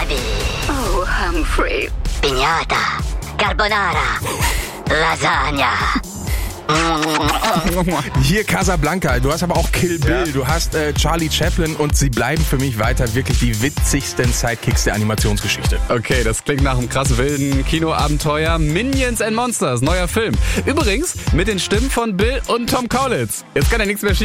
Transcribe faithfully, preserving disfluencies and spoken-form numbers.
wasabi. Oh, Humphrey. Piñata. Carbonara. Lasagna. Hier Casablanca, du hast aber auch Kill Bill, Ja. du hast äh, Charlie Chaplin und sie bleiben für mich weiter wirklich die witzigsten Sidekicks der Animationsgeschichte. Okay, das klingt nach einem krass wilden Kinoabenteuer. Minions and Monsters, neuer Film. Übrigens mit den Stimmen von Bill und Tom Kaulitz. Jetzt kann ja nichts mehr schief